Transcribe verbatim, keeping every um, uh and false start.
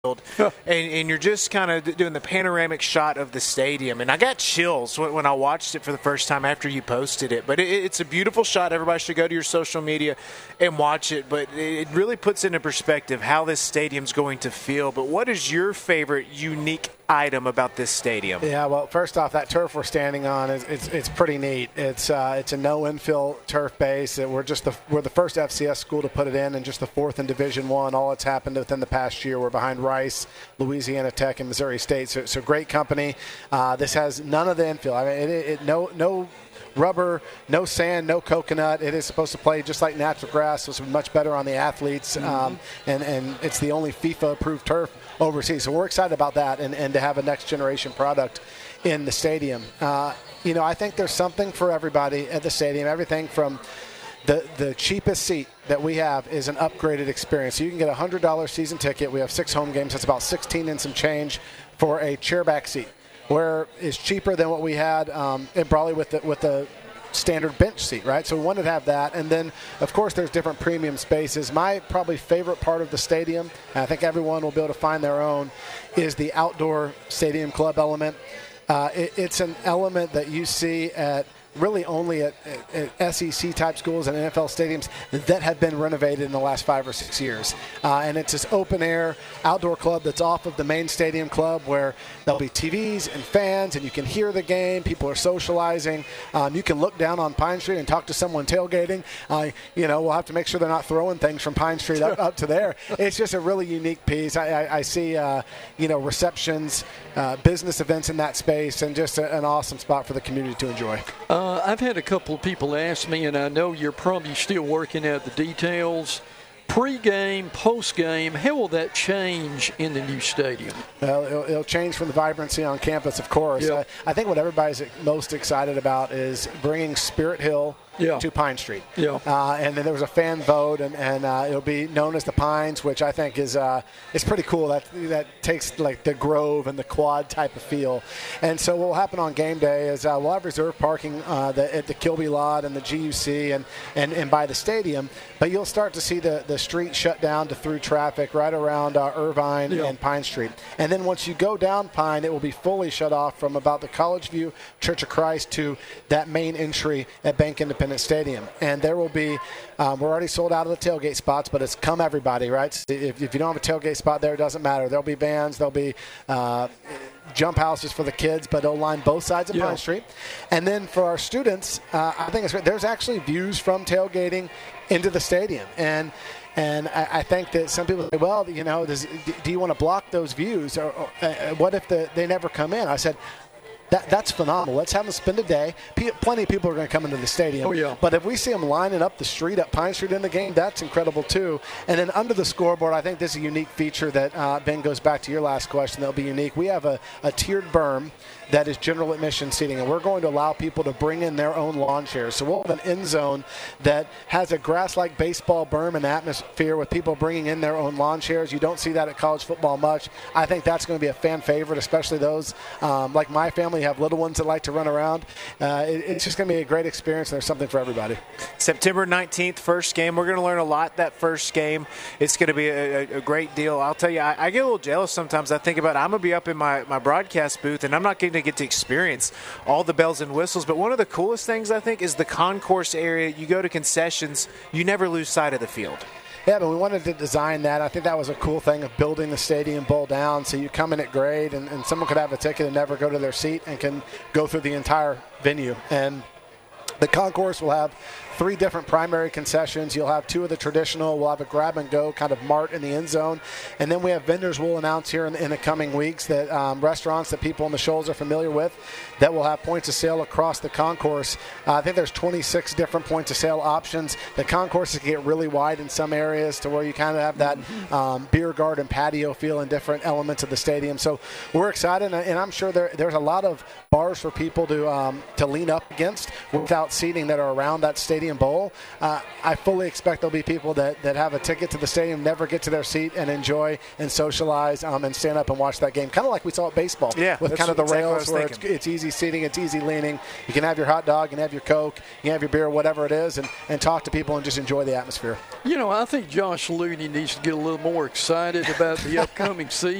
and, and you're just kind of doing the panoramic shot of the stadium. And I got chills when, when I watched it for the first time after you posted it. But it, it's a beautiful shot. Everybody should go to your social media and watch it. But it really puts into perspective how this stadium's going to feel. But what is your favorite unique item about this stadium? Yeah, well, first off, that turf we're standing on is it's, it's pretty neat. It's uh, it's a no infill turf base. We're just the we're the first F C S school to put it in, and just the fourth in Division One. All that's happened within the past year. We're behind Rice, Louisiana Tech, and Missouri State. So it's a great company. Uh, this has none of the infill. I mean, it, it, no no. rubber, no sand, no coconut. It is supposed to play just like natural grass, so it's much better on the athletes, mm-hmm. um, and, and it's the only FIFA-approved turf overseas. So we're excited about that and, and to have a next-generation product in the stadium. Uh, you know, I think there's something for everybody at the stadium, everything from the, the cheapest seat that we have is an upgraded experience. So you can get a one hundred dollars season ticket. We have six home games. That's about sixteen and some change for a chairback seat, where is cheaper than what we had um, in Brawley with the, with the standard bench seat, right? So we wanted to have that. And then, of course, there's different premium spaces. My probably favorite part of the stadium, and I think everyone will be able to find their own, is the outdoor stadium club element. Uh, it, it's an element that you see at really only at, at, at S E C-type schools and N F L stadiums that have been renovated in the last five or six years. Uh, and it's this open-air outdoor club that's off of the main stadium club where there'll be T Vs and fans, and you can hear the game. People are socializing. Um, you can look down on Pine Street and talk to someone tailgating. Uh, you know, we'll have to make sure they're not throwing things from Pine Street up, up to there. It's just a really unique piece. I, I, I see, uh, you know, receptions, uh, business events in that space, and just a, an awesome spot for the community to enjoy. Uh, I've had a couple of people ask me, and I know you're probably still working out the details. Pre-game, post-game, how will that change in the new stadium? Well, it'll, it'll change from the vibrancy on campus, of course. Yep. I, I think what everybody's most excited about is bringing Spirit Hill yeah. to Pine Street. Yeah. Uh, and then there was a fan vote, and, and uh, it'll be known as the Pines, which I think is uh, it's pretty cool. That that takes like the Grove and the Quad type of feel. And so what will happen on game day is uh, we'll have reserved parking uh, the, at the Kilby lot and the G U C and, and, and by the stadium, but you'll start to see the, the street shut down to through traffic right around uh, Irvine yeah. and Pine Street. And then once you go down Pine, it will be fully shut off from about the College View Church of Christ to that main entry at Bank Independence Stadium. And there will be, um, we're already sold out of the tailgate spots, but it's come everybody, right? So if, if you don't have a tailgate spot there, it doesn't matter. There'll be vans, there'll be uh, jump houses for the kids, but it'll line both sides of yeah. Pine Street. And then for our students, uh, I think it's great. There's actually views from tailgating into the stadium. And And I, I think that some people say, well, you know, does, do you want to block those views? Or, or uh, what if the, they never come in? I said, that, that's phenomenal. Let's have them spend a day. P- plenty of people are going to come into the stadium. Oh, yeah. But if we see them lining up the street, up Pine Street in the game, that's incredible, too. And then under the scoreboard, I think this is a unique feature that, uh, Ben, goes back to your last question. That'll be unique. We have a, a tiered berm that is general admission seating, and we're going to allow people to bring in their own lawn chairs. So we'll have an end zone that has a grass-like baseball berm and atmosphere with people bringing in their own lawn chairs. You don't see that at college football much. I think that's going to be a fan favorite, especially those um, like my family have little ones that like to run around. Uh, it, it's just going to be a great experience, and there's something for everybody. September nineteenth, first game. We're going to learn a lot that first game. It's going to be a, a, a great deal. I'll tell you, I, I get a little jealous sometimes. I think about I'm going to be up in my, my broadcast booth, and I'm not getting to get to experience all the bells and whistles. But one of the coolest things, I think, is the concourse area. You go to concessions, you never lose sight of the field. Yeah, but we wanted to design that. I think that was a cool thing of building the stadium bowl down so you come in at grade and, and someone could have a ticket and never go to their seat and can go through the entire venue. And the concourse will have three different primary concessions. You'll have two of the traditional. We'll have a grab-and-go kind of mart in the end zone. And then we have vendors we'll announce here in, in the coming weeks, that um, restaurants that people in the Shoals are familiar with that will have points of sale across the concourse. Uh, I think there's twenty-six different points of sale options. The concourses can get really wide in some areas to where you kind of have that um, beer garden patio feel in different elements of the stadium. So we're excited, and I'm sure there, there's a lot of bars for people to um, to lean up against without seating that are around that stadium Stadium Bowl, uh, I fully expect there'll be people that, that have a ticket to the stadium, never get to their seat and enjoy and socialize um, and stand up and watch that game, kind of like we saw at baseball. Yeah, with kind of the exactly rails where it's, it's easy seating, it's easy leaning. You can have your hot dog, you can have your Coke, you can have your beer, whatever it is, and, and talk to people and just enjoy the atmosphere. You know, I think Josh Looney needs to get a little more excited about the upcoming season.